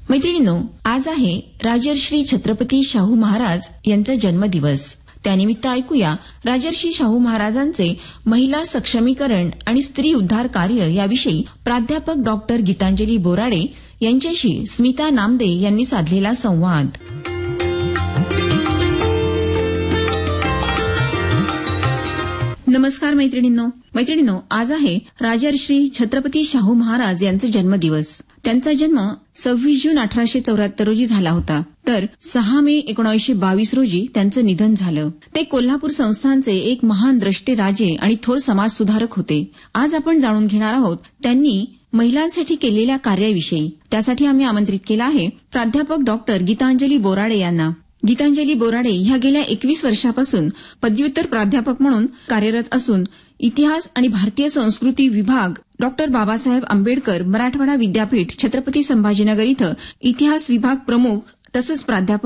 मैत्रिणींनो, आज आहे राजर्षी छत्रपती शाहू महाराज यांचा जन्मदिवस. त्यानिमित्त ऐकूया राजर्षी शाहू महाराजांचे महिला सक्षमीकरण आणि स्त्री उद्धार कार्य याविषयी प्राध्यापक डॉक्टर गीतांजली बोराडे यांच्याशी स्मिता नामदे यांनी साधलेला संवाद. नमस्कार मैत्रिणींनो, आज आहे राजर्षी छत्रपती शाहू महाराज यांचा जन्मदिवस. त्यांचा जन्म 26 जून 1874 रोजी झाला होता, तर 6 मे 1922 रोजी त्यांचं निधन झालं. ते कोल्हापूर संस्थानचे एक महान द्रष्टे राजे आणि थोर समाज सुधारक होते. आज आपण जाणून घेणार आहोत त्यांनी महिलांसाठी केलेल्या कार्याविषयी. त्यासाठी आम्ही आमंत्रित केलं आहे प्राध्यापक डॉक्टर गीतांजली बोराडे यांना. गीतांजली बोराडे ह्या गेल्या 21 वर्षापासून पदव्युत्तर प्राध्यापक म्हणून कार्यरत असून इतिहास आणि भारतीय संस्कृती विभाग डॉक्टर बाबासाहेब आंबेडकर मराठवाडा विद्यापीठ छत्रपती संभाजीनगर इथं इतिहास विभाग प्रमुख तसंच प्राध्यापक